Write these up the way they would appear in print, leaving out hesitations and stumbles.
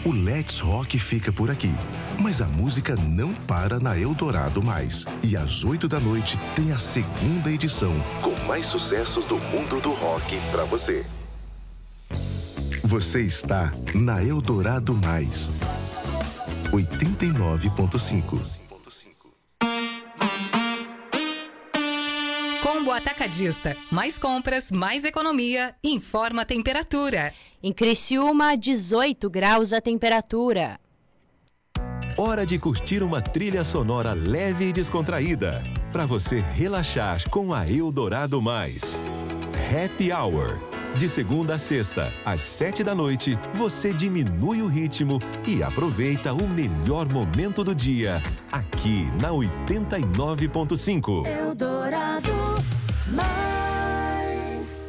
O Let's Rock fica por aqui. Mas a música não para na Eldorado Mais. E às 8 da noite tem a segunda edição, com mais sucessos do mundo do rock para você. Você está na Eldorado Mais. 89.5. Combo Atacadista. Mais compras, mais economia. Informa a temperatura. Em Criciúma, 18 graus a temperatura. Hora de curtir uma trilha sonora leve e descontraída. Para você relaxar com a Eldorado Mais. Happy Hour. De segunda a sexta, às 7 da noite, você diminui o ritmo e aproveita o melhor momento do dia, aqui na 89.5. Eldorado Mais.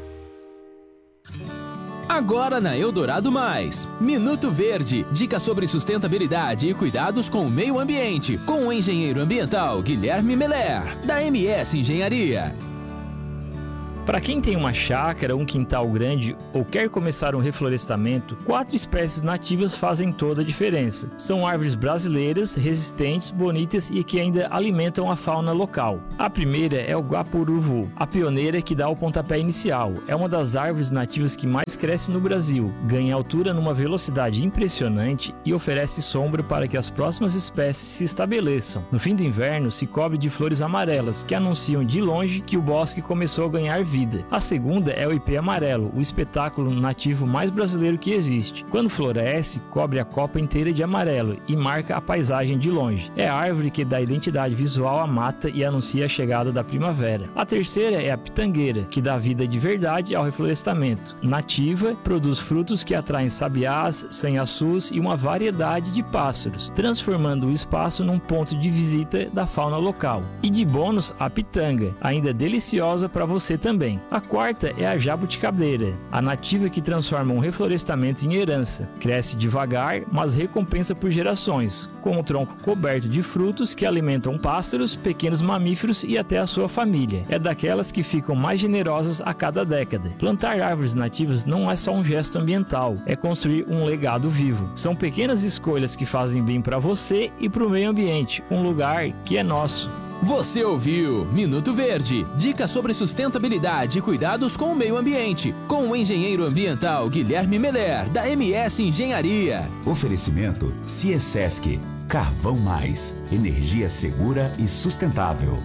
Agora na Eldorado Mais, Minuto Verde, dicas sobre sustentabilidade e cuidados com o meio ambiente, com o engenheiro ambiental Guilherme Meller, da MS Engenharia. Para quem tem uma chácara, um quintal grande ou quer começar um reflorestamento, 4 espécies nativas fazem toda a diferença. São árvores brasileiras, resistentes, bonitas e que ainda alimentam a fauna local. A primeira é o guapuruvu, a pioneira que dá o pontapé inicial. É uma das árvores nativas que mais cresce no Brasil, ganha altura numa velocidade impressionante e oferece sombra para que as próximas espécies se estabeleçam. No fim do inverno, se cobre de flores amarelas, que anunciam de longe que o bosque começou a ganhar vida. A segunda é o ipê amarelo, o espetáculo nativo mais brasileiro que existe. Quando floresce, cobre a copa inteira de amarelo e marca a paisagem de longe. É a árvore que dá identidade visual à mata e anuncia a chegada da primavera. A terceira é a pitangueira, que dá vida de verdade ao reflorestamento. Nativa, produz frutos que atraem sabiás, sanhaçus e uma variedade de pássaros, transformando o espaço num ponto de visita da fauna local. E de bônus, a pitanga, ainda deliciosa para você também. A quarta é a jabuticabeira, a nativa que transforma um reflorestamento em herança. Cresce devagar, mas recompensa por gerações, com o tronco coberto de frutos que alimentam pássaros, pequenos mamíferos e até a sua família. É daquelas que ficam mais generosas a cada década. Plantar árvores nativas não é só um gesto ambiental, é construir um legado vivo. São pequenas escolhas que fazem bem para você e para o meio ambiente, um lugar que é nosso. Você ouviu Minuto Verde, dicas sobre sustentabilidade e cuidados com o meio ambiente, com o engenheiro ambiental Guilherme Meller, da MS Engenharia. Oferecimento Ciesesc, Carvão Mais, energia segura e sustentável.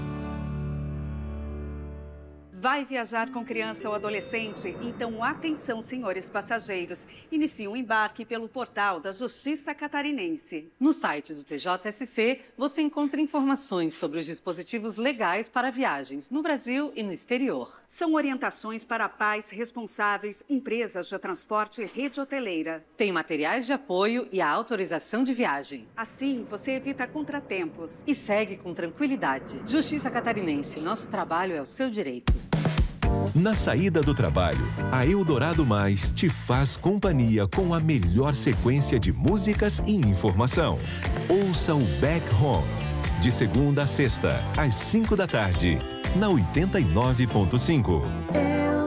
Vai viajar com criança ou adolescente? Então atenção, senhores passageiros. Inicie um embarque pelo portal da Justiça Catarinense. No site do TJSC, você encontra informações sobre os dispositivos legais para viagens no Brasil e no exterior. São orientações para pais responsáveis, empresas de transporte e rede hoteleira. Tem materiais de apoio e a autorização de viagem. Assim, você evita contratempos. E segue com tranquilidade. Justiça Catarinense, nosso trabalho é o seu direito. Na saída do trabalho, a Eldorado Mais te faz companhia com a melhor sequência de músicas e informação. Ouça o Back Home, de segunda a sexta, às 5 da tarde, na 89.5.